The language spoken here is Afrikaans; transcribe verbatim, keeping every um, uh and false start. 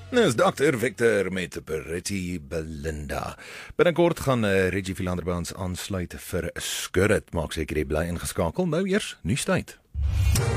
Nou is dokter Victor met Pretty Belinda. Binnenkort gaan uh, Reggie Philander by ons aansluit vir Skurrit. Maak seker jy bly ingeskakel. Nou eers nuustyd.